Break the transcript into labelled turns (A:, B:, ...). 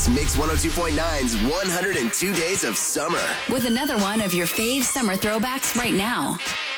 A: Mix 102.9's 102 Days of Summer.
B: With another one of your fave summer throwbacks right now.